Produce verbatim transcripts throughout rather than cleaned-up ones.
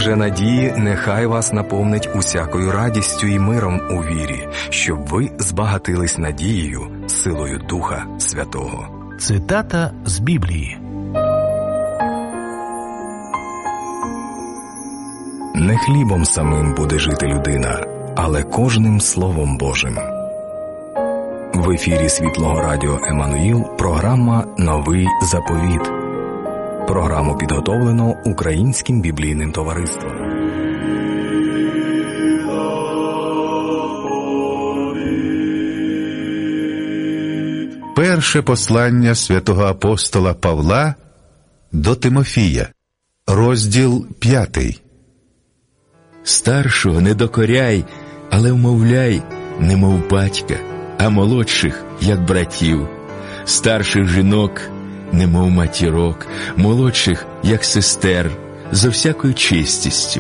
же надії нехай вас наповнить усякою радістю і миром у вірі, щоб ви збагатились надією, силою Духа Святого. Цитата з Біблії. Не хлібом самим буде жити людина, але кожним Словом Божим. В ефірі Світлого Радіо Еммануїл програма «Новий заповіт». Програму підготовлено Українським біблійним товариством. Перше послання святого апостола Павла до Тимофія, розділ п'ятий. Старшого не докоряй, але вмовляй, немов батька, а молодших, як братів. Старших жінок, немов матірок, молодших, як сестер, зо всякою чистістю.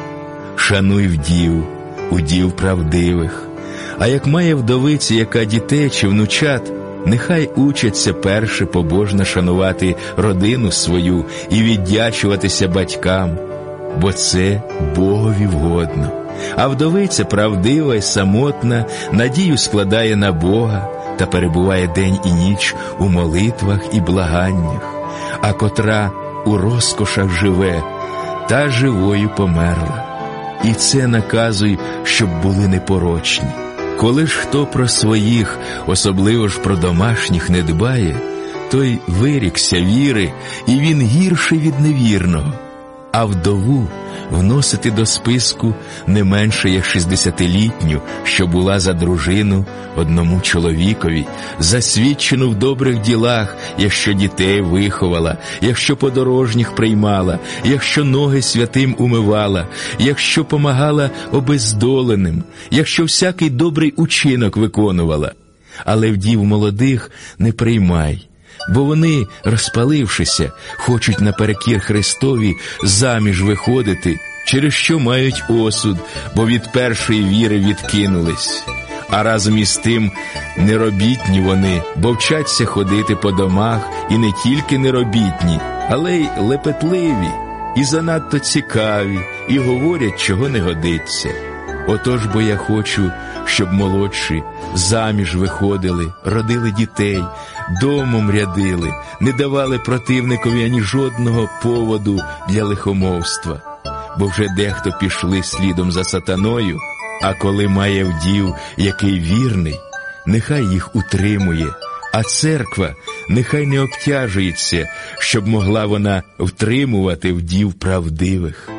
Шануй вдів, удів правдивих, а як має вдовиця, яка дітей чи внучат, нехай учаться перше побожно шанувати родину свою і віддячуватися батькам, бо це Богові вгодно. А вдовиця правдива й самотна надію складає на Бога та перебуває день і ніч у молитвах і благаннях, а котра у розкошах живе, та живою померла. І це наказуй, щоб були непорочні. Коли ж хто про своїх, особливо ж про домашніх, не дбає, той вирікся віри, і він гірший від невірного. А вдову вносити до списку не менше як шістдесятилітню, що була за дружину одному чоловікові, засвідчену в добрих ділах, якщо дітей виховала, якщо подорожніх приймала, якщо ноги святим умивала, якщо помагала обездоленим, якщо всякий добрий учинок виконувала. Але вдів молодих не приймай, бо вони, розпалившися, хочуть наперекір Христові заміж виходити, через що мають осуд, бо від першої віри відкинулись. А разом із тим неробітні вони, бо вчаться ходити по домах, і не тільки неробітні, але й лепетливі, і занадто цікаві, і говорять, чого не годиться. Отож, бо я хочу, щоб молодші заміж виходили, родили дітей, домом рядили, не давали противникові ані жодного поводу для лихомовства. Бо вже дехто пішли слідом за сатаною, а коли має вдів, який вірний, нехай їх утримує, а церква нехай не обтяжується, щоб могла вона втримувати вдів правдивих.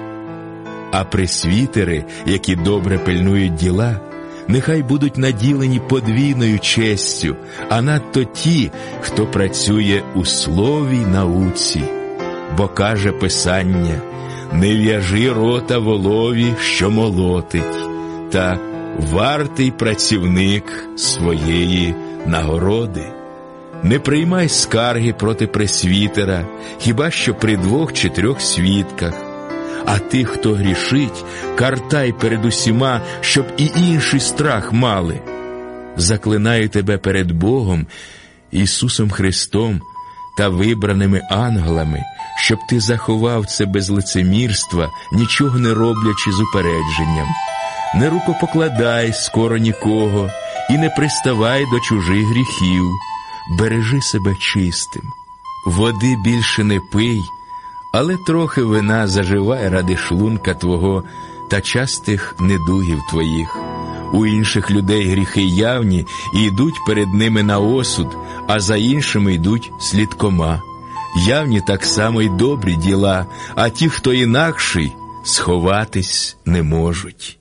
А пресвітери, які добре пильнують діла, нехай будуть наділені подвійною честю, а надто ті, хто працює у слові й науці. Бо каже Писання: «Не в'яжи рота волові, що молотить, та вартий працівник своєї нагороди». Не приймай скарги проти пресвітера, хіба що при двох чи трьох свідках. А тих, хто грішить, картай перед усіма, щоб і інший страх мали. Заклинаю тебе перед Богом, Ісусом Христом та вибраними ангелами, щоб ти заховав це без лицемірства, нічого не роблячи з упередженням. Не рукопокладай скоро нікого і не приставай до чужих гріхів. Бережи себе чистим. Води більше не пий, але трохи вина заживай ради шлунка твого та частих недугів твоїх. У інших людей гріхи явні і йдуть перед ними на осуд, а за іншими йдуть слідкома. Явні так само й добрі діла, а ті, хто інакший, сховатись не можуть.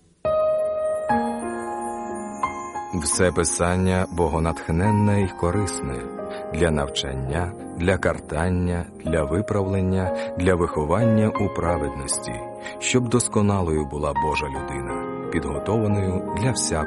Все Писання богонатхненне й корисне для навчання, для картання, для виправлення, для виховання у праведності, щоб досконалою була Божа людина, підготованою для всякого